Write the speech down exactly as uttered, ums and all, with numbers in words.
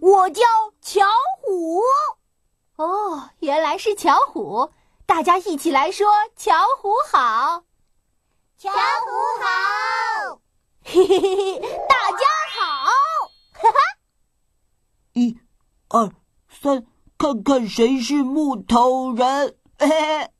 我叫巧虎。 哦，原来是巧虎，大家一起来说巧虎好。 巧虎好， 嘿嘿嘿嘿，大家好，哈哈。 一、二、三，看看谁是木头人，嘿嘿。